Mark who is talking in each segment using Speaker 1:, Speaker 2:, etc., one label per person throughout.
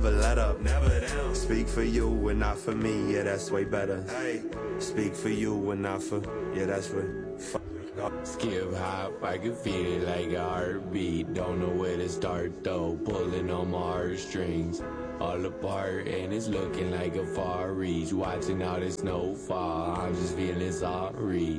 Speaker 1: never let up. Never down. Speak for you and not for me, yeah, that's way better. Hey. Speak for you and not for, yeah, that's way.
Speaker 2: Skip hop, I can feel it like a heartbeat. Don't know where to start though, pulling on my heartstrings. All apart and it's looking like a far reach. Watching all this snow fall, I'm just feeling sorry.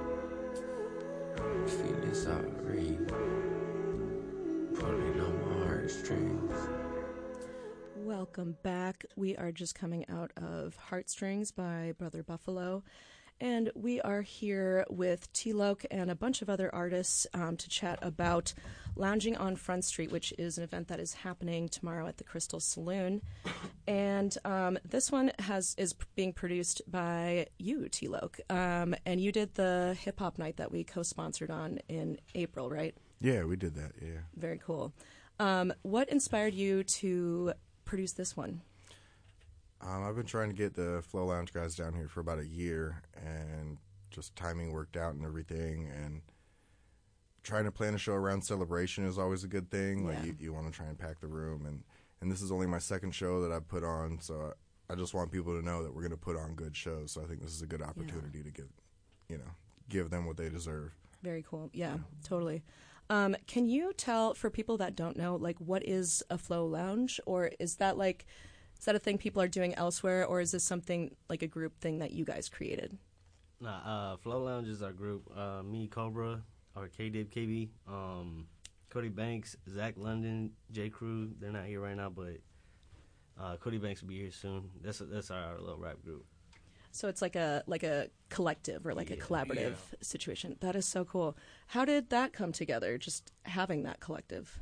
Speaker 2: Feeling sorry. Pulling on my heartstrings.
Speaker 3: Welcome back. We are just coming out of Heartstrings by Brother Buffalo. And we are here with T-Loc and a bunch of other artists to chat about Lounging on Front Street, which is an event that is happening tomorrow at the Crystal Saloon. And this one is being produced by you, T-Loc. And you did the hip-hop night that we co-sponsored on in April, right?
Speaker 4: Yeah, we did that, yeah.
Speaker 3: Very cool. What inspired you to produce this one?
Speaker 4: I've been trying to get the Flow Lounge guys down here for about a year, and just timing worked out and everything, and trying to plan a show around Celebration is always a good thing.
Speaker 3: Yeah.
Speaker 4: Like, you want to try and pack the room, and this is only my second show that I've put on, so I just want people to know that we're going to put on good shows, so I think this is a good opportunity to give them what they deserve.
Speaker 3: Very cool. Yeah, totally. Can you tell, for people that don't know, like, what is a Flow Lounge, or is that a thing people are doing elsewhere, or is this something like a group thing that you guys created?
Speaker 5: Nah, Flow Lounge is our group. Me, Cobra, or K-Dib, KB, Cody Banks, Zach London, J. Crew. They're not here right now, but Cody Banks will be here soon. That's our little rap group.
Speaker 3: So it's like a collective or like a collaborative situation. That is so cool. How did that come together, just having that collective?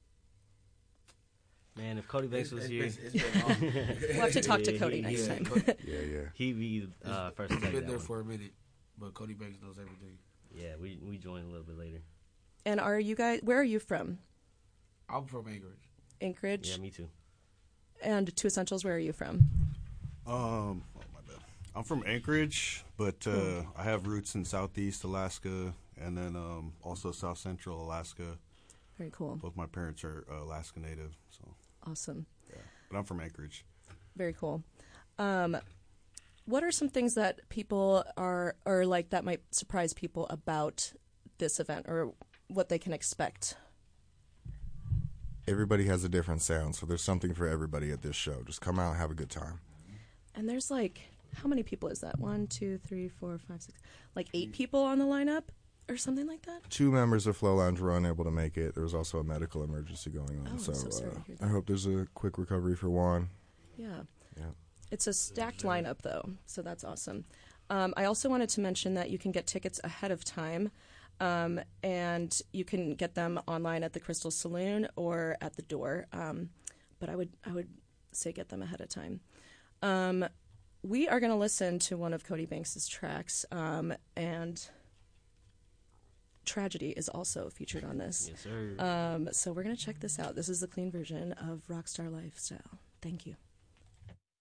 Speaker 5: Man, if Cody Banks was here,
Speaker 3: we'll have to talk to Cody next time.
Speaker 5: He'd be first to take
Speaker 6: He's been there
Speaker 5: one.
Speaker 6: for a minute, but Cody Banks knows everything.
Speaker 5: Yeah, we joined a little bit later.
Speaker 3: And are you guys? Where are you from?
Speaker 6: I'm from Anchorage.
Speaker 3: Anchorage.
Speaker 5: Yeah, me too.
Speaker 3: And Two Essentials, where are you from?
Speaker 7: Oh my bad. I'm from Anchorage, but I have roots in Southeast Alaska and then also South Central Alaska.
Speaker 3: Very cool.
Speaker 7: Both my parents are Alaska native, so.
Speaker 3: Awesome.
Speaker 7: Yeah, but I'm from Anchorage.
Speaker 3: Very cool. What are some things that people are like that might surprise people about this event, or what they can expect?
Speaker 4: Everybody has a different sound, so there's something for everybody at this show. Just come out and have a good time.
Speaker 3: And there's how many people is that? 1, 2, 3, 4, 5, 6, 8 people on the lineup? Or something like that? 2
Speaker 4: members of Flow Lounge were unable to make it. There was also a medical emergency going on.
Speaker 3: I'm so sorry to hear that.
Speaker 4: I hope there's a quick recovery for Juan.
Speaker 3: Yeah. It's a stacked lineup, though, so that's awesome. I also wanted to mention that you can get tickets ahead of time, and you can get them online at the Crystal Saloon or at the door. But I would say get them ahead of time. We are going to listen to one of Cody Banks' tracks, and Tragedy is also featured on this.
Speaker 5: Yes, sir.
Speaker 3: So we're going to check this out. This is the clean version of Rockstar Lifestyle. Thank you.